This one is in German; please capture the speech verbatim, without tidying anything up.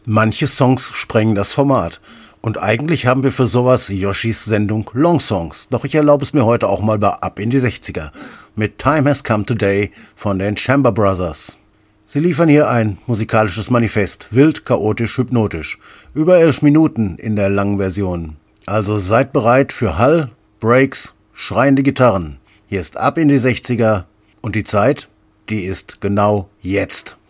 Manche Songs sprengen das Format. Und eigentlich haben wir für sowas Yoshis Sendung Long Songs. Doch ich erlaube es mir heute auch mal bei Ab in die sechziger mit Time Has Come Today von den Chamber Brothers. Sie liefern hier ein musikalisches Manifest, wild, chaotisch, hypnotisch. Über elf Minuten in der langen Version. Also seid bereit für Hall, Breaks, schreiende Gitarren. Hier ist Ab in die sechziger und die Zeit, die ist genau jetzt.